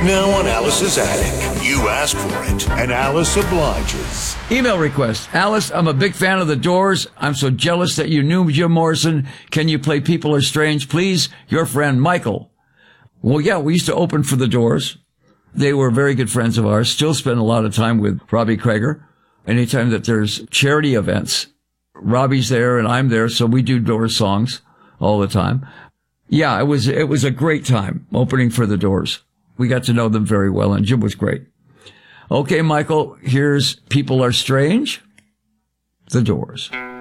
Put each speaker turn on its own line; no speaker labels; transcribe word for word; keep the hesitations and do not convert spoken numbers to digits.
Now on Alice's Attic. You asked for it, and Alice obliges.
Email request. Alice, I'm a big fan of The Doors. I'm so jealous that you knew Jim Morrison. Can you play People Are Strange, please? Your friend, Michael. Well, yeah, we used to open for The Doors. They were very good friends of ours. Still spend a lot of time with Robbie Krieger. Anytime that there's charity events, Robbie's there and I'm there, so we do Doors songs all the time. Yeah, it was, it was a great time opening for The Doors. We got to know them very well, and Jim was great. Okay, Michael, here's People Are Strange, The Doors.